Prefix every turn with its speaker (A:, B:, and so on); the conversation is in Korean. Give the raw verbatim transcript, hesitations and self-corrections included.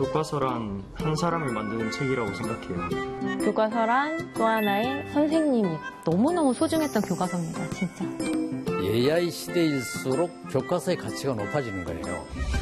A: 교과서란 한 사람을 만드는 책이라고 생각해요.
B: 교과서란 또 하나의 선생님이 너무너무 소중했던 교과서입니다, 진짜.
C: 에이아이 시대일수록 교과서의 가치가 높아지는 거예요.